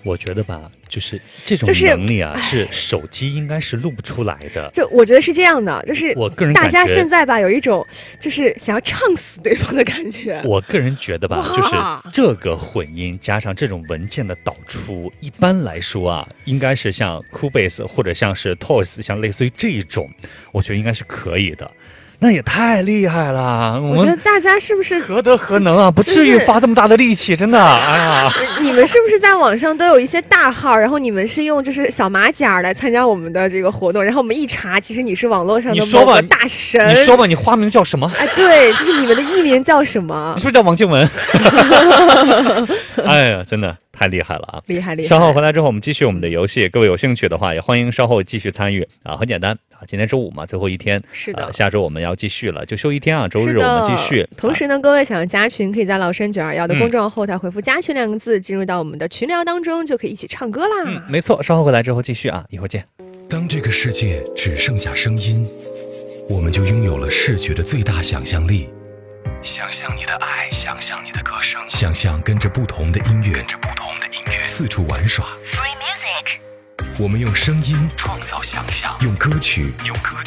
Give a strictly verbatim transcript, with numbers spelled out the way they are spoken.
我觉得吧，就是这种能力啊，就是手机应该是录不出来的。 就我觉得是这样的，就是我个人大家现在吧有一种就是想要唱死对方的感觉。 我个人觉得吧，就是这个混音加上这种文件的导出，一般来说啊，应该是像 Cubase 或者像是 Toys， 像类似于这种，我觉得应该是可以的。那也太厉害了！ 我觉得大家是不是何德何能啊？不至于发这么大的力气，真的！哎呀， 你们是不是在网上都有一些大号，然后你们是用就是小马甲来参加我们的这个活动，然后我们一查，其实你是网络上的某个大神。 你说吧，你花名叫什么？ 哎，对，就是你们的艺名叫什么？ 你是不是叫王静文？哎呀，真的。太厉害了啊！ 厉害厉害！ 稍后回来之后，我们继续我们的游戏。各位有兴趣的话，也欢迎稍后继续参与啊！很简单啊，今天周五嘛，最后一天， 是的、 呃，下周我们要继续了，就休一天啊，周日我们继续。 同时呢，各位想要加群，可以在老山九二幺的公众号后台回复“加群”两个字，进入到我们的群聊当中，就可以一起唱歌啦。 嗯，没错，稍后回来之后继续啊，一会儿见。 当这个世界只剩下声音，我们就拥有了视觉的最大想象力。想象你的爱，想象你的歌声，想象跟着不同的音乐，跟着不同的音乐四处玩耍。Free music， 我们用声音创造想象，用歌曲用歌曲